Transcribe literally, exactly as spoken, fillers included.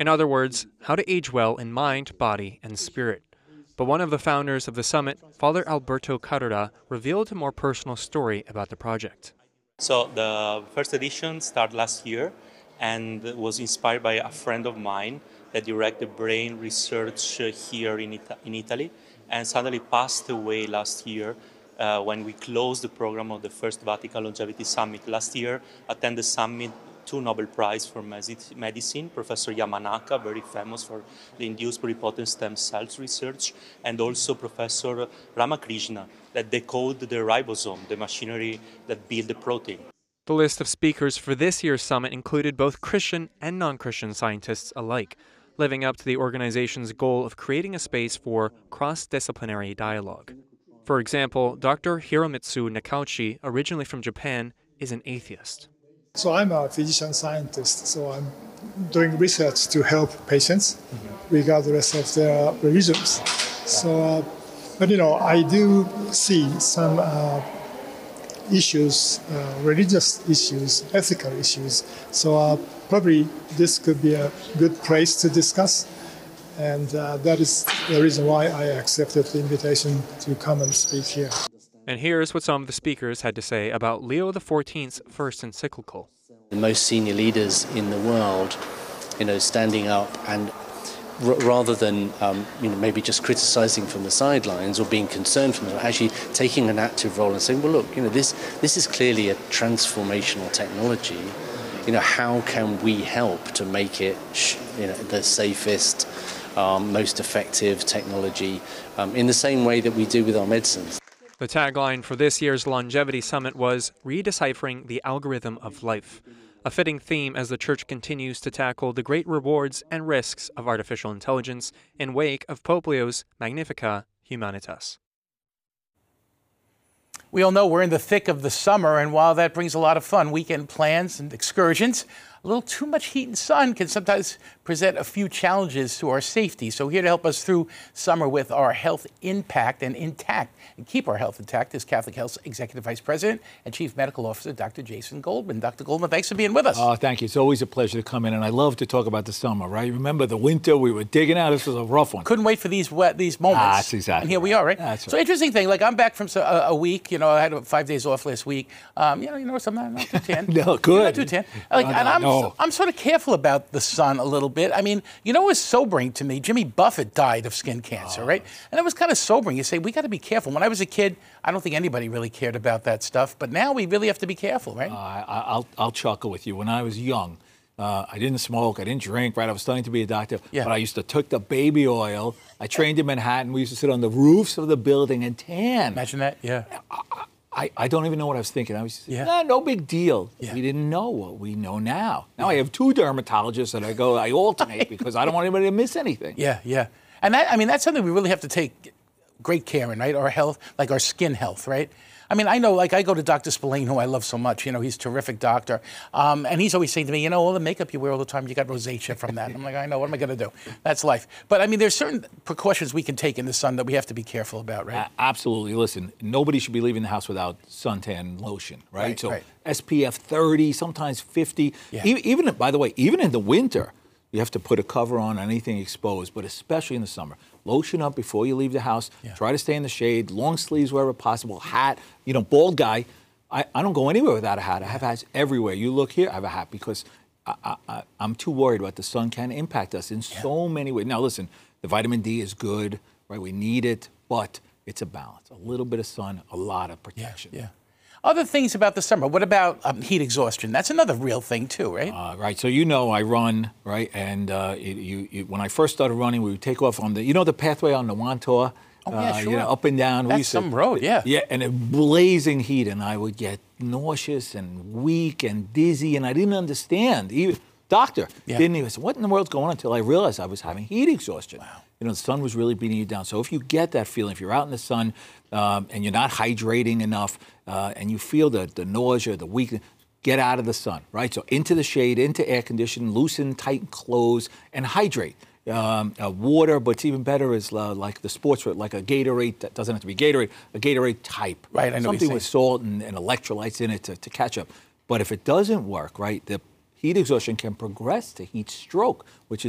In other words, how to age well in mind, body, and spirit. But one of the founders of the summit, Father Alberto Carrera, revealed a more personal story about the project. So the first edition started last year and was inspired by a friend of mine that directed brain research here in, Ita- in Italy and suddenly passed away last year uh, when we closed the program of the first Vatican Longevity Summit. Last year, attended the summit two Nobel Prize for Medicine, Professor Yamanaka, very famous for the induced pluripotent stem cells research, and also Professor Ramakrishna, that decoded the ribosome, the machinery that built the protein. The list of speakers for this year's summit included both Christian and non-Christian scientists alike, living up to the organization's goal of creating a space for cross-disciplinary dialogue. For example, Doctor Hiromitsu Nakauchi, originally from Japan, is an atheist. So I'm a physician scientist, so I'm doing research to help patients, mm-hmm. regardless of their religions. So, uh, but you know, I do see some uh, issues, uh, religious issues, ethical issues. So uh, probably this could be a good place to discuss. And uh, that is the reason why I accepted the invitation to come and speak here. And here's what some of the speakers had to say about Leo the fourteenth's first encyclical. The most senior leaders in the world, you know, standing up and r- rather than, um, you know, maybe just criticizing from the sidelines or being concerned from them, actually taking an active role and saying, well, look, you know, this this is clearly a transformational technology. You know, how can we help to make it, sh- you know, the safest, um, most effective technology um, in the same way that we do with our medicines? The tagline for this year's Longevity Summit was Redeciphering the Algorithm of Life, a fitting theme as the Church continues to tackle the great rewards and risks of artificial intelligence in wake of Pope Leo's Magnificat Humanitas. We all know we're in the thick of the summer, and while that brings a lot of fun, weekend plans and excursions, a little too much heat and sun can sometimes present a few challenges to our safety. So here to help us through summer with our health impact and intact and keep our health intact is Catholic Health's Executive Vice President and Chief Medical Officer, Doctor Jason Goldman. Doctor Goldman, thanks for being with us. Oh, thank you. It's always a pleasure to come in, and I love to talk about the summer, right? Remember the winter, we were digging out. This was a rough one. Couldn't wait for these wet, these moments. Ah, that's exactly. And here we are, right? That's so right. Interesting thing, like I'm back from a, a week, you know, I had five days off last week. Um, you know, you know, I'm not, not too tan. No, good. Not too tan. Like, no, and no, I'm, no. I'm sort of careful about the sun a little bit. I mean, you know, it was sobering to me. Jimmy Buffett died of skin cancer, oh. right? And it was kind of sobering. You say, we got to be careful. When I was a kid, I don't think anybody really cared about that stuff. But now we really have to be careful, right? Uh, I, I'll, I'll chuckle with you. When I was young, uh, I didn't smoke, I didn't drink, right? I was studying to be a doctor. Yeah. But I used to take the baby oil. I trained in Manhattan. We used to sit on the roofs of the building and tan. Imagine that, yeah. I, I, I don't even know what I was thinking. I was just, yeah. nah, no big deal. Yeah. We didn't know what we know now. Now yeah. I have two dermatologists that I go, I alternate because I don't want anybody to miss anything. Yeah, yeah. And that, I mean, that's something we really have to take great care in, right? Our health, like our skin health, right? I mean, I know, like, I go to Doctor Spillane, who I love so much. You know, he's a terrific doctor. Um, and he's always saying to me, you know, all the makeup you wear all the time, you got rosacea from that. And I'm like, I know, what am I going to do? That's life. But, I mean, there's certain precautions we can take in the sun that we have to be careful about, right? Uh, absolutely. Listen, nobody should be leaving the house without suntan lotion, right? Right, so right. S P F thirty, sometimes fifty. Yeah. E- even, by the way, even in the winter, you have to put a cover on anything exposed, but especially in the summer. Lotion up before you leave the house. Yeah. Try to stay in the shade. Long sleeves wherever possible. Hat. You know, bald guy. I, I don't go anywhere without a hat. I have hats everywhere. You look here, I have a hat because I, I, I'm too worried what the sun can impact us in yeah. so many ways. Now, listen, the vitamin D is good, right? We need it, but it's a balance. A little bit of sun, a lot of protection. Yeah. yeah. Other things about the summer. What about um, heat exhaustion? That's another real thing too, right? Uh, right. So you know I run, right? And uh, it, you, you, when I first started running, we would take off on the, you know the pathway on the Wantor? Oh, yeah, uh, sure. You know, up and down. That's we used to, some road, yeah. Yeah, and a blazing heat, and I would get nauseous and weak and dizzy, and I didn't understand. Even doctor yeah. didn't even say, what in the world's going on? Until I realized I was having heat exhaustion. Wow. You know, the sun was really beating you down. So if you get that feeling, if you're out in the sun um, and you're not hydrating enough uh, and you feel the, the nausea, the weakness, get out of the sun, right? So into the shade, into air conditioning, loosen, tighten clothes, and hydrate. Um, uh, water, but it's even better is uh, like the sports, like a Gatorade, that doesn't have to be Gatorade, a Gatorade type. Right, I know Something with salt and, and electrolytes in it to, to catch up. But if it doesn't work, right, the heat exhaustion can progress to heat stroke, which is